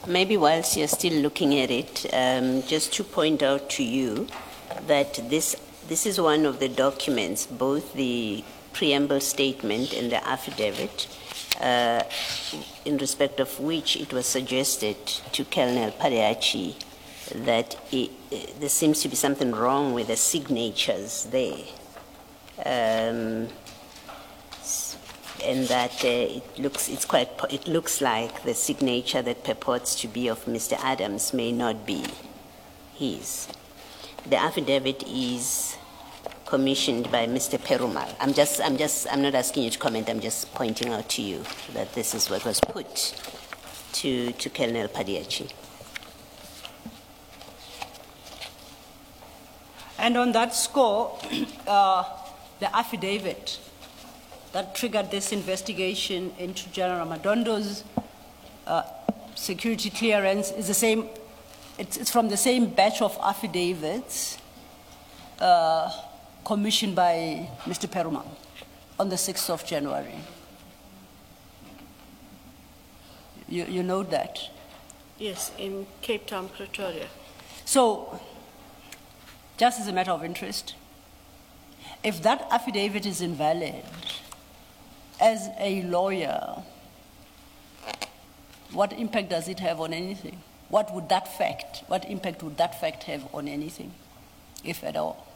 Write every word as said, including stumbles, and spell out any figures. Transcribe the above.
maybe whilst you're still looking at it, um, just to point out to you that this this is one of the documents, both the preamble statement and the affidavit, uh, in respect of which it was suggested to Colonel Padiachi that it, uh, there seems to be something wrong with the signatures there. Um, and that uh, it looks it's quite it looks like the signature that purports to be of Mister Adams may not be his. The affidavit is commissioned by Mister Perumal. I'm just I'm just I'm not asking you to comment. I'm just pointing out to you that this is what was put to to Colonel Padiachi. And on that score, uh, the affidavit that triggered this investigation into General Madondo's uh, security clearance is the same, it's, it's from the same batch of affidavits uh, commissioned by Mister Perumal on the sixth of January. You, you know that? Yes, in Cape Town, Pretoria. So, just as a matter of interest, if that affidavit is invalid, as a lawyer, what impact does it have on anything? What would that fact, what impact would that fact have on anything, if at all?